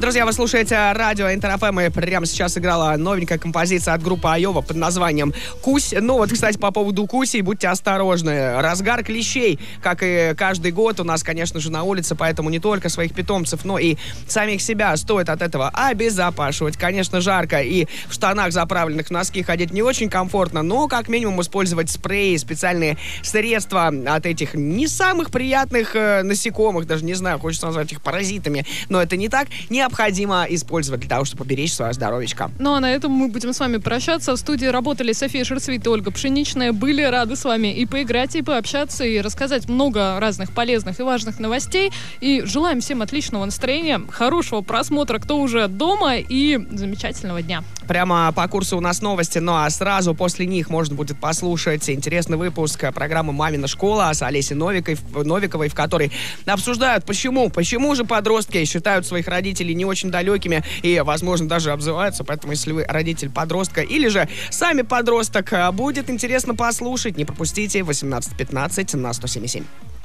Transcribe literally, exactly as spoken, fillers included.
Друзья, вы слушаете радио Интер эф эм, и прямо сейчас играла новенькая композиция от группы Айова под названием «Кусь». Ну вот, кстати, по поводу Куси, будьте осторожны. Разгар клещей, как и каждый год, у нас, конечно же, на улице, поэтому не только своих питомцев, но и самих себя стоит от этого обезопасивать. Конечно, жарко, и в штанах, заправленных в носки, ходить не очень комфортно, но как минимум использовать спреи, специальные средства от этих не самых приятных э, насекомых, даже не знаю, хочется назвать их паразитами, но это не так, необходимо использовать для того, чтобы поберечь свое здоровечко. Ну а на этом мы будем с вами прощаться. В студии работали София Шерцвит и Ольга Пшеничная. Были рады с вами и поиграть, и пообщаться, и рассказать много разных полезных и важных новостей. И желаем всем отличного настроения, хорошего просмотра, кто уже дома, и замечательного дня. Прямо по курсу у нас новости, ну а сразу после них можно будет послушать интересный выпуск программы «Мамина школа» с Олесей Новиковой, Новиковой, в которой обсуждают, почему, почему же подростки считают своих родителей не очень далекими и, возможно, даже обзываются. Поэтому, если вы родитель подростка или же сами подросток, будет интересно послушать. Не пропустите восемнадцать пятнадцать на сто семь и семь.